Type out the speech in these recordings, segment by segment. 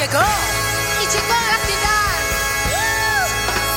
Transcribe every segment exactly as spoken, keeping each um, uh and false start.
llegó. Y llegó a la ciudad. ¡Uh!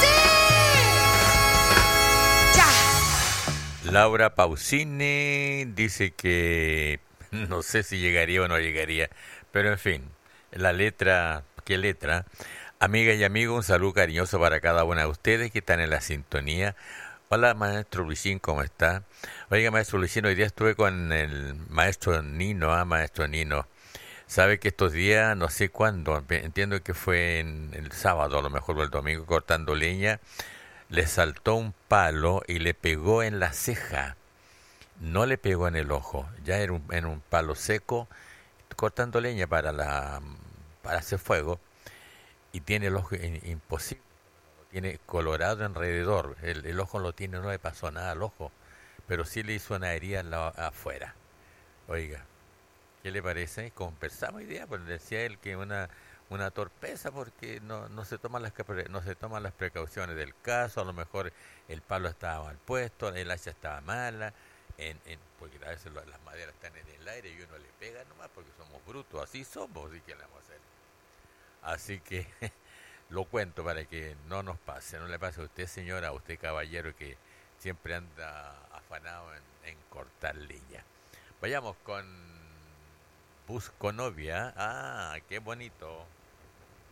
¡Sí! Ya. Laura Pausini dice que no sé si llegaría o no llegaría, pero en fin, la letra, ¿qué letra? Amiga y amigo, un saludo cariñoso para cada una de ustedes que están en la sintonía. Hola, maestro Luisín, ¿cómo está? Oiga, maestro Luisín, hoy día estuve con el maestro Nino, ah, maestro Nino. Sabe que estos días, no sé cuándo, entiendo que fue en el sábado, a lo mejor o el domingo, cortando leña, le saltó un palo y le pegó en la ceja. No le pegó en el ojo, ya era un, en un palo seco, cortando leña para la para hacer fuego, y tiene el ojo in- imposible, lo tiene colorado alrededor, el, el ojo lo tiene, no le pasó nada al ojo, pero sí le hizo una herida en la- afuera. Oiga, ¿qué le parece? Conversamos hoy día, pues decía él que una una torpeza porque no, no se toman las capre- no se toman las precauciones del caso, a lo mejor el palo estaba mal puesto, el hacha estaba mala, en, en, porque a veces lo- las maderas están en el aire y uno le pega nomás porque somos brutos, así somos, ¿y qué le vamos a hacer? Así que lo cuento para que no nos pase, no le pase a usted señora, a usted caballero que siempre anda afanado en, en cortar leña. Vayamos con Busco novia. Ah, qué bonito.